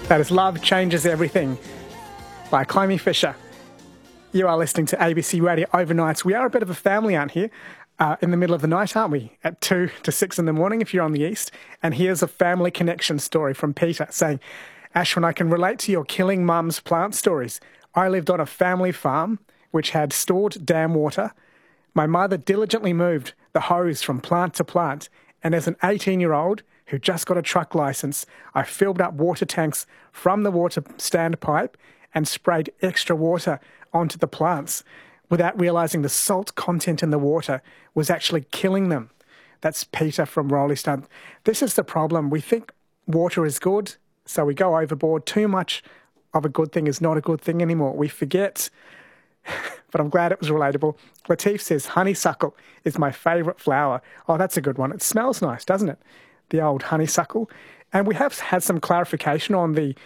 That is Love Changes Everything by Clomie Fisher. You are listening to ABC Radio Overnights. We are a bit of a family out here in the middle of the night, aren't we? At 2 to 6 in the morning if you're on the east. And here's a family connection story from Peter saying, Ashwin, I can relate to your killing mum's plant stories. I lived on a family farm which had stored dam water. My mother diligently moved the hose from plant to plant. And as an 18-year-old who just got a truck licence, I filled up water tanks from the water standpipe and sprayed extra water onto the plants without realising the salt content in the water was actually killing them. That's Peter from Rolly Stone. This is the problem. We think water is good, so we go overboard. Too much of a good thing is not a good thing anymore. We forget, but I'm glad it was relatable. Latif says, honeysuckle is my favourite flower. Oh, that's a good one. It smells nice, doesn't it? The old honeysuckle. And we have had some clarification on the